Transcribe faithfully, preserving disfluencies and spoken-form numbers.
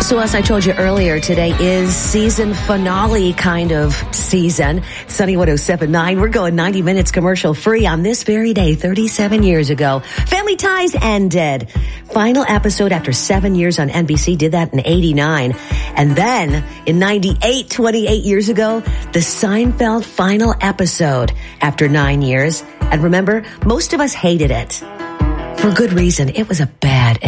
So as I told you earlier, today is season finale kind of season. Sunny one oh seven point nine. We're going ninety minutes commercial free on this very day, thirty-seven years ago. Family Ties ended. Final episode after seven years on N B C, did that in eighty-nine. And then in ninety-eight, twenty-eight years ago, the Seinfeld final episode after nine years. And remember, most of us hated it. For good reason. It was a bad